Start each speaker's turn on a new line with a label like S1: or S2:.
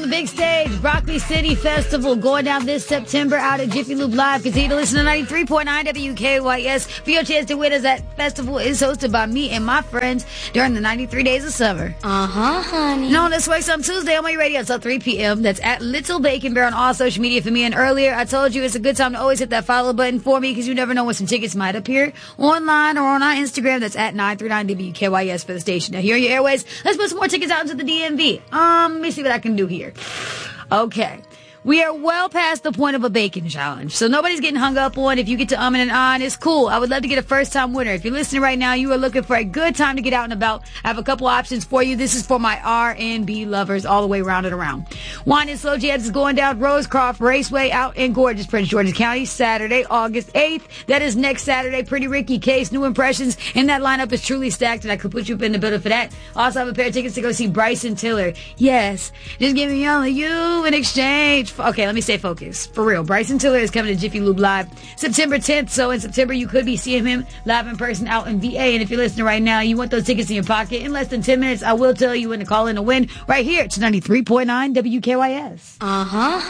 S1: the big stage, Broccoli City Festival going down this September out at Jiffy Lube Live. Continue to listen to 93.9 WKYS for your chance to win, as that festival is hosted by me and my friends during the 93 days of summer.
S2: Honey.
S1: No, let's wake some Tuesday on my radio until 3 p.m. That's at Little Bacon Bear on all social media for me. And earlier, I told you it's a good time to always hit that follow button for me, because you never know when some tickets might appear online or on our Instagram. That's at 939 WKYS for the station. Now, here are your airways. Let's put some more tickets out into the DMV. Let me see what I can do here. Okay. We are well past the point of a bacon challenge, so nobody's getting hung up on if you get to and on. It's cool. I would love to get a first-time winner. If you're listening right now, you are looking for a good time to get out and about. I have a couple options for you. This is for my R&B lovers all the way round and around. Wine and Slow Jams is going down Rosecroft Raceway out in gorgeous Prince George's County, Saturday, August 8th. That is next Saturday. Pretty Ricky, Case, New Impressions, and that lineup is truly stacked, and I could put you up in the building for that. Also have a pair of tickets to go see Bryson Tiller. Yes, just give me only you in exchange. Okay, let me stay focused. For real, Bryson Tiller is coming to Jiffy Lube Live September 10th. So in September, you could be seeing him live in person out in VA. And if you're listening right now, you want those tickets in your pocket in less than 10 minutes, I will tell you when to call in to win right here. It's 93.9 WKYS.